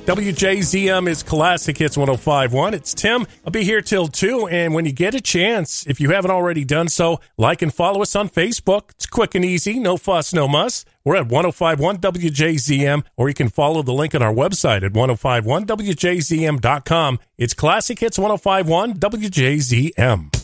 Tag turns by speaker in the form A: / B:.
A: WJZM is Classic Hits 105.1. It's Tim. I'll be here till 2, and when you get a chance, if you haven't already done so, like and follow us on Facebook. It's quick and easy, no fuss, no muss. We're at 105.1 WJZM, or you can follow the link on our website at 105.1WJZM.com. It's Classic Hits 105.1 WJZM.